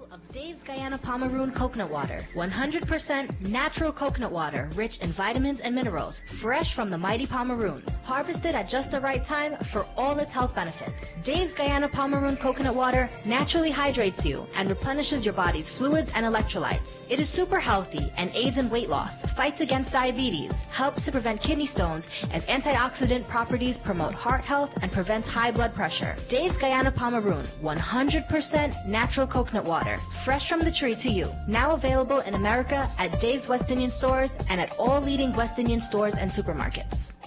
of Dave's Guyana Pomeroon Coconut Water. 100% natural coconut water, rich in vitamins and minerals, fresh from the mighty Pomeroon. Harvested at just the right time for all its health benefits. Dave's Guyana Pomeroon Coconut Water naturally hydrates you and replenishes your body's fluids and electrolytes. It is super healthy and aids in weight loss, fights against diabetes, helps to prevent kidney stones, as antioxidant properties promote heart health and prevents high blood pressure. Dave's Guyana Pomeroon, 100% natural coconut water, fresh from the tree to you. Now available in America at Dave's West Indian stores and at all leading West Indian stores and supermarkets.